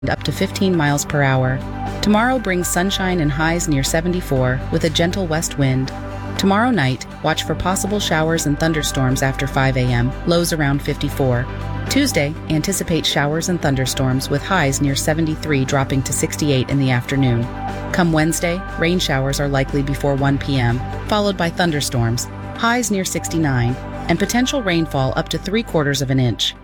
up to 15 miles per hour. Tomorrow brings sunshine and highs near 74 with a gentle west wind. Tomorrow night, watch for possible showers and thunderstorms after 5 a.m., lows around 54. Tuesday, anticipate showers and thunderstorms with highs near 73 dropping to 68 in the afternoon. Come Wednesday, rain showers are likely before 1 p.m., followed by thunderstorms, highs near 69, and potential rainfall up to 3/4 of an inch.